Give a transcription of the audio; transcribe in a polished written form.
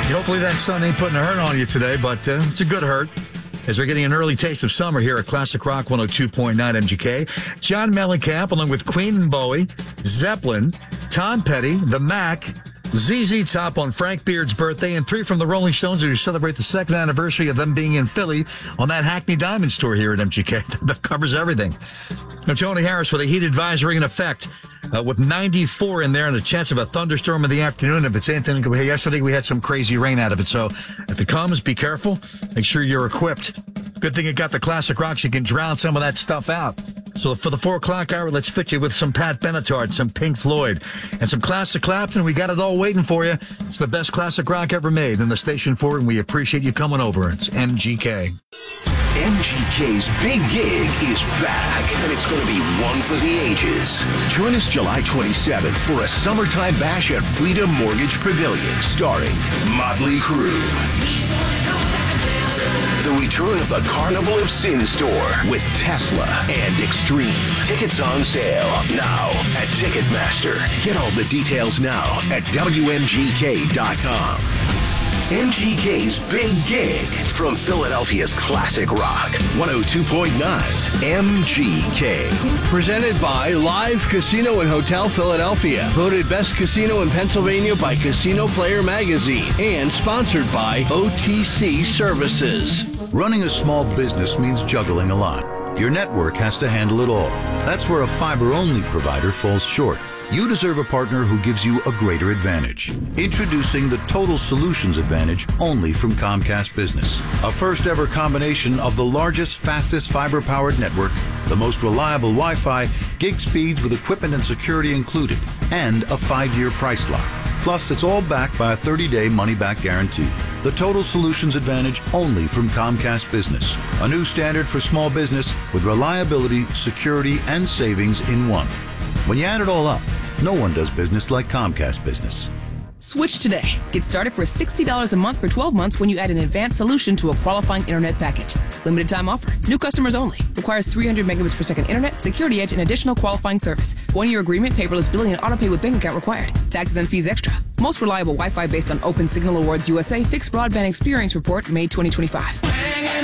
Hopefully that sun ain't putting a hurt on you today, but it's a good hurt. As we're getting an early taste of summer here at Classic Rock 102.9 MGK. John Mellencamp, along with Queen and Bowie, Zeppelin, Tom Petty, The Mac, ZZ Top on Frank Beard's birthday, and 3 from the Rolling Stones who celebrate the second anniversary of them being in Philly on that Hackney Diamonds tour here at MGK. That covers everything. I'm Tony Harris with a heat advisory in effect with 94 in there and a chance of a thunderstorm in the afternoon. If it's anything, yesterday we had some crazy rain out of it. So if it comes, be careful. Make sure you're equipped. Good thing it got the Classic Rocks. You can drown some of that stuff out. So for the 4 o'clock hour, let's fit you with some Pat Benatar, some Pink Floyd, and some classic Clapton. We got it all waiting for you. It's the best classic rock ever made, and the station for it, and we appreciate you coming over. It's MGK. MGK's Big Gig is back, and it's going to be one for the ages. Join us July 27th for a summertime bash at Freedom Mortgage Pavilion, starring Motley Crue. The return of the Carnival of Sin store with Tesla and Extreme. Tickets on sale now at Ticketmaster. Get all the details now at WMGK.com. MGK's Big Gig from Philadelphia's Classic Rock 102.9 MGK. Presented by Live Casino and Hotel Philadelphia. Voted Best Casino in Pennsylvania by Casino Player Magazine. And sponsored by OTC Services. Running a small business means juggling a lot. Your network has to handle it all. That's where a fiber-only provider falls short. You deserve a partner who gives you a greater advantage. Introducing the Total Solutions Advantage only from Comcast Business. A first-ever combination of the largest, fastest fiber-powered network, the most reliable Wi-Fi, gig speeds with equipment and security included, and a 5-year price lock. Plus, it's all backed by a 30-day money-back guarantee. The Total Solutions Advantage only from Comcast Business. A new standard for small business with reliability, security, and savings in one. When you add it all up, no one does business like Comcast Business. Switch today. Get started for $60 a month for 12 months when you add an advanced solution to a qualifying internet package. Limited time offer. New customers only. Requires 300 megabits per second internet, security edge, and additional qualifying service. 1-year agreement, paperless billing, and autopay with bank account required. Taxes and fees extra. Most reliable Wi-Fi based on Open Signal Awards USA Fixed Broadband Experience Report, May 2025.